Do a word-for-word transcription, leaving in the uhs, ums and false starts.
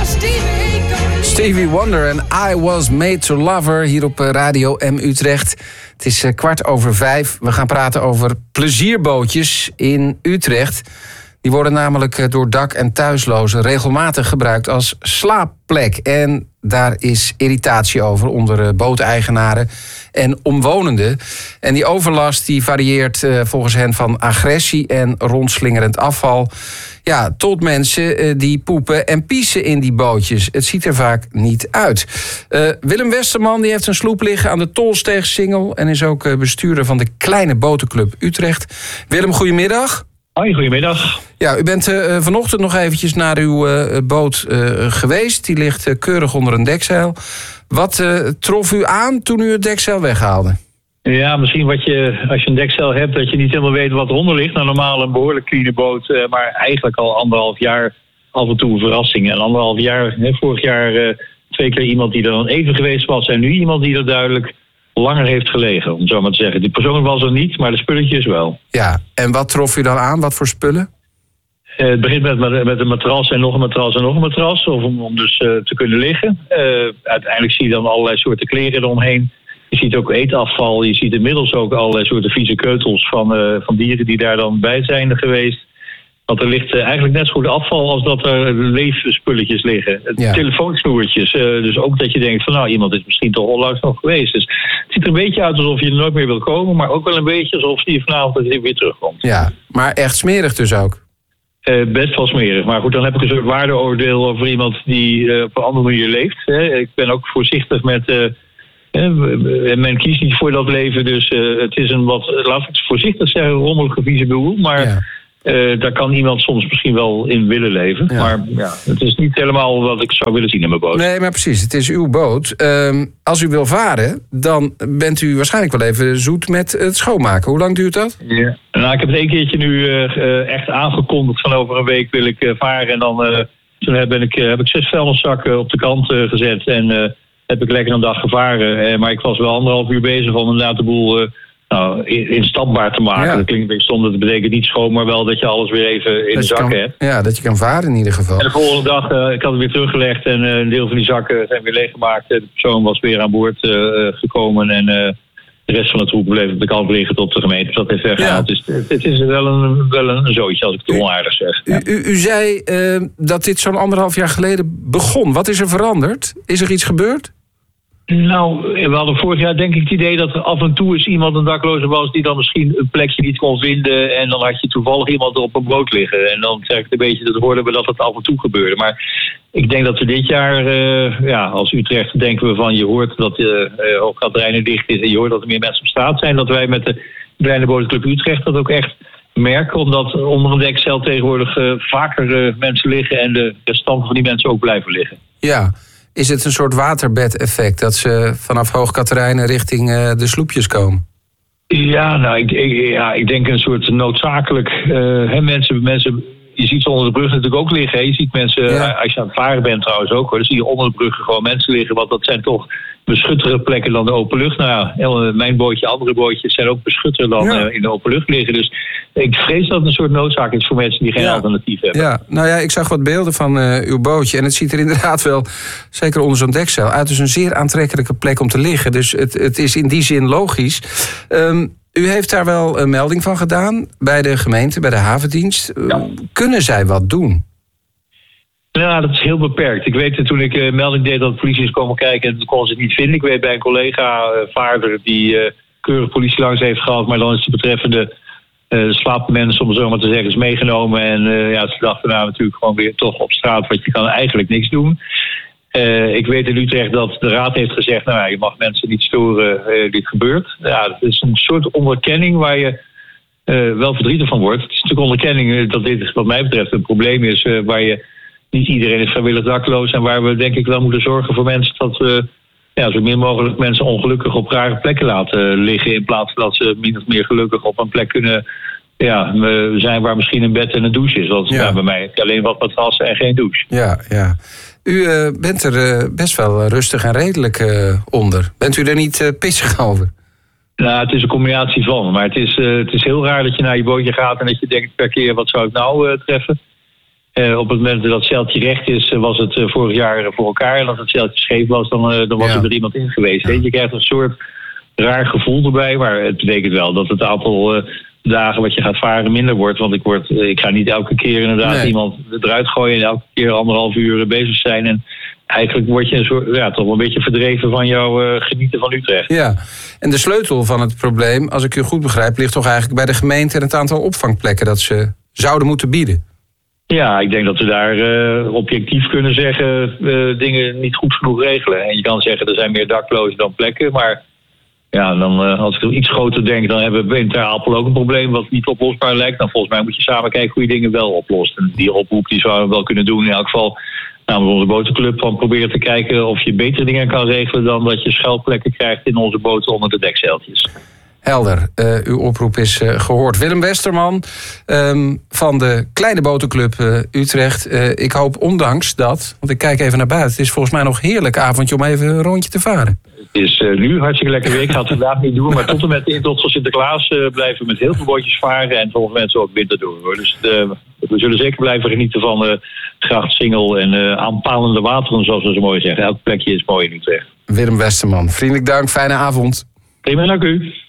Stevie Wonder en I Was Made to Love Her hier op Radio M Utrecht. Het is kwart over vijf. We gaan praten over plezierbootjes in Utrecht. Die worden namelijk door dak- en thuislozen regelmatig gebruikt als slaapplek. En daar is irritatie over onder booteigenaren en omwonenden. En die overlast die varieert volgens hen van agressie en rondslingerend afval, ja, tot mensen die poepen en piezen in die bootjes. Het ziet er vaak niet uit. Uh, Willem Westerman die heeft een sloep liggen aan de Tolsteegsingel en is ook bestuurder van de Kleine Botenclub Utrecht. Willem, goedemiddag. Hoi, goedemiddag. Ja, u bent uh, vanochtend nog eventjes naar uw uh, boot uh, geweest. Die ligt uh, keurig onder een dekzeil. Wat uh, trof u aan toen u het dekzeil weghaalde? Ja, misschien wat je, als je een dekzeil hebt, dat je niet helemaal weet wat eronder ligt. Nou, normaal een behoorlijk clean boot, uh, maar eigenlijk al anderhalf jaar af en toe een verrassing. En anderhalf jaar, hè, vorig jaar uh, twee keer iemand die er dan even geweest was en nu iemand die er duidelijk langer heeft gelegen, om zo maar te zeggen. Die persoon was er niet, maar de spulletjes wel. Ja, en wat trof u dan aan? Wat voor spullen? Uh, het begint met, met een matras en nog een matras en nog een matras, of om, om dus uh, te kunnen liggen. Uh, uiteindelijk zie je dan allerlei soorten kleren eromheen. Je ziet ook eetafval, je ziet inmiddels ook allerlei soorten vieze keutels van, uh, van dieren die daar dan bij zijn geweest. Want er ligt uh, eigenlijk net zo goed afval als dat er leefspulletjes liggen. Ja. Telefoonsnoertjes. Uh, dus ook dat je denkt van nou, iemand is misschien toch onlangs nog geweest. Dus het ziet er een beetje uit alsof je er nooit meer wil komen, maar ook wel een beetje alsof je vanavond weer terugkomt. Ja, maar echt smerig dus ook? Uh, best wel smerig. Maar goed, dan heb ik een soort waardeoordeel over iemand die uh, op een andere manier leeft. Hè. Ik ben ook voorzichtig met Uh, men kiest niet voor dat leven, dus uh, het is een wat, laat ik het voorzichtig zeggen, rommelige vieze boel. Maar ja. uh, daar kan iemand soms misschien wel in willen leven. Ja. Maar ja, het is niet helemaal wat ik zou willen zien in mijn boot. Nee, maar precies, het is uw boot. Um, als u wil varen, dan bent u waarschijnlijk wel even zoet met het schoonmaken. Hoe lang duurt dat? Ja. Nou, ik heb het één keertje nu uh, uh, echt aangekondigd van over een week wil ik uh, varen. En dan uh, toen heb ik, uh, heb ik zes vuilniszakken op de kant uh, gezet en Uh, heb ik lekker een dag gevaren. Eh, maar ik was wel anderhalf uur bezig om inderdaad de boel uh, nou, instapbaar te maken. Ja. Dat klinkt een beetje stom, dat betekent niet schoon, maar wel dat je alles weer even in dat de zak kan, hebt. Ja, dat je kan varen in ieder geval. En de volgende dag, uh, ik had het weer teruggelegd en uh, een deel van die zakken zijn weer leeggemaakt. De persoon was weer aan boord uh, gekomen en uh, de rest van het troep bleef op de kant liggen tot de gemeente dat heeft weggehaald. Ja. Dus het, het is wel een, wel een zootje, als ik het onaardig zeg. U, u, u zei uh, dat dit zo'n anderhalf jaar geleden begon. Wat is er veranderd? Is er iets gebeurd? Nou, we hadden vorig jaar denk ik het idee dat er af en toe eens iemand een dakloze was die dan misschien een plekje niet kon vinden en dan had je toevallig iemand er op een boot liggen. En dan zeg ik een beetje, dat hoorden we dat het af en toe gebeurde. Maar ik denk dat we dit jaar, uh, ja, als Utrecht denken we van je hoort dat de uh, Hoogkaterijnen dicht is en je hoort dat er meer mensen op straat zijn, dat wij met de Kleine Botenclub Utrecht dat ook echt merken, omdat onder een dekzeil tegenwoordig uh, vaker uh, mensen liggen en de restanten van die mensen ook blijven liggen. Ja. Is het een soort waterbed-effect dat ze vanaf Hoogkaterijnen richting uh, de sloepjes komen? Ja, nou, ik, ik, ja, ik denk een soort noodzakelijk. Uh, hè, mensen, mensen, je ziet ze onder de brug natuurlijk ook liggen. Hè. Je ziet mensen, ja. Als je aan het varen bent trouwens ook, hoor, dan zie je onder de bruggen gewoon mensen liggen. Want dat zijn toch beschuttere plekken dan de open lucht. Nou ja, mijn bootje, andere bootjes zijn ook beschutter dan ja. uh, in de open lucht liggen. Dus ik vrees dat het een soort noodzaak is voor mensen die geen ja. alternatief hebben. Ja, nou ja, ik zag wat beelden van uh, uw bootje. En het ziet er inderdaad wel, zeker onder zo'n dekzeil, uit als een zeer aantrekkelijke plek om te liggen. Dus het, het is in die zin logisch. Um, u heeft daar wel een melding van gedaan bij de gemeente, bij de havendienst. Ja. Kunnen zij wat doen? Ja, dat is heel beperkt. Ik weet toen ik uh, melding deed dat de politie is komen kijken en kon ze het niet vinden. Ik weet bij een collega uh, vaarder die uh, keurig politie langs heeft gehad, maar dan is de betreffende uh, slaapmensen, om het zo maar te zeggen, is meegenomen. En uh, ja, ze dachten nou natuurlijk gewoon weer toch op straat, want je kan eigenlijk niks doen. Uh, ik weet in Utrecht dat de raad heeft gezegd, nou ja, je mag mensen niet storen, uh, dit gebeurt. Ja, dat is een soort onderkenning waar je uh, wel verdrietig van wordt. Het is natuurlijk onderkenning uh, dat dit wat mij betreft een probleem is uh, waar je niet iedereen is vrijwillig dakloos en waar we denk ik wel moeten zorgen voor mensen dat we ja, zo min mogelijk mensen ongelukkig op rare plekken laten liggen in plaats van dat ze min of meer gelukkig op een plek kunnen ja, zijn waar misschien een bed en een douche is. Want ja. Ja, bij mij heb je alleen wat matrassen en geen douche. Ja, ja. U uh, bent er uh, best wel rustig en redelijk uh, onder. Bent u er niet uh, pissig over? Nou, het is een combinatie van. Maar het is, uh, het is heel raar dat je naar je bootje gaat en dat je denkt per keer wat zou ik nou uh, treffen. Uh, op het moment dat het zeiltje recht is, uh, was het uh, vorig jaar uh, voor elkaar. En als het zeiltje scheef was, dan, uh, dan was ja. er iemand in geweest. Ja. Je krijgt een soort raar gevoel erbij. Maar het betekent wel dat het aantal uh, dagen wat je gaat varen minder wordt. Want ik, word, uh, ik ga niet elke keer inderdaad nee. iemand eruit gooien en elke keer anderhalf uur bezig zijn. En eigenlijk word je een soort, ja, toch een beetje verdreven van jouw uh, genieten van Utrecht. Ja, en de sleutel van het probleem, als ik u goed begrijp, ligt toch eigenlijk bij de gemeente en het aantal opvangplekken dat ze zouden moeten bieden. Ja, ik denk dat we daar uh, objectief kunnen zeggen uh, dingen niet goed genoeg regelen. En je kan zeggen er zijn meer daklozen dan plekken, maar ja, dan, uh, als ik iets groter denk, dan hebben we in Ter Apel ook een probleem wat niet oplosbaar lijkt. Dan volgens mij moet je samen kijken hoe je dingen wel oplost. En die oproep die zouden we wel kunnen doen in elk geval namens onze botenclub, van proberen te kijken of je betere dingen kan regelen dan dat je schuilplekken krijgt in onze boten onder de dekzeiltjes. Helder, uh, uw oproep is uh, gehoord. Willem Westerman um, van de kleine botenclub uh, Utrecht. Uh, ik hoop ondanks dat, want ik kijk even naar buiten, het is volgens mij nog een heerlijk avondje om even een rondje te varen. Het is uh, nu hartstikke lekker weer. Ik ga het vandaag niet doen, maar tot en met de intocht van Sinterklaas uh, blijven we met heel veel bootjes varen en volgens mensen ook winter door. Hoor. Dus uh, we zullen zeker blijven genieten van uh, gracht, singel en uh, aanpalende wateren, zoals we zo mooi zeggen. Elk plekje is mooi in Utrecht. Willem Westerman, vriendelijk dank, fijne avond. Prima, dank u.